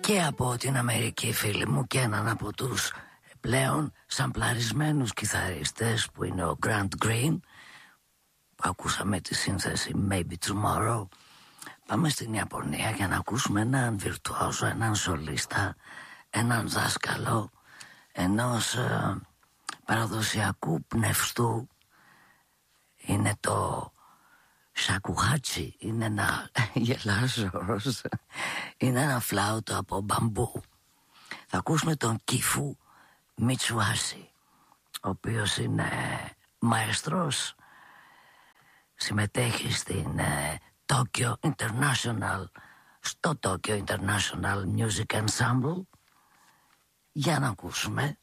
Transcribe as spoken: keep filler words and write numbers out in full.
και από την Αμερική, φίλοι μου, και έναν από τους πλέον σαμπλαρισμένους κιθαρίστες που είναι ο Grant Green. Ακούσαμε τη σύνθεση Maybe Tomorrow. Πάμε στην Ιαπωνία για να ακούσουμε έναν βιρτουόζο, έναν σολίστα, έναν δάσκαλο ενός ε, παραδοσιακού πνευστού. Είναι το σακουχάτσι, είναι ένα γελάζος, είναι ένα φλάουτο από μπαμπού. Θα ακούσουμε τον Κιφού Μιτσουάσι, ο οποίος είναι μαέστρος, συμμετέχει στην ε, Tokyo International, στο Tokyo International Music Ensemble. Για να ακούσουμε